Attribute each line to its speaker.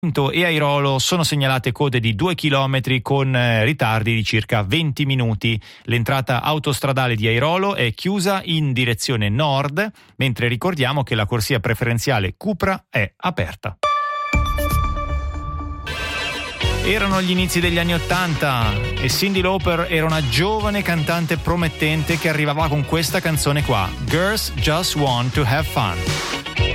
Speaker 1: e Airolo sono segnalate code di 2 chilometri con ritardi di circa 20 minuti. L'entrata autostradale di Airolo è chiusa in direzione nord, mentre ricordiamo che la corsia preferenziale Cupra è aperta. Erano gli inizi degli anni '80 e Cyndi Lauper era una giovane cantante promettente che arrivava con questa canzone qua, Girls Just Want to Have Fun.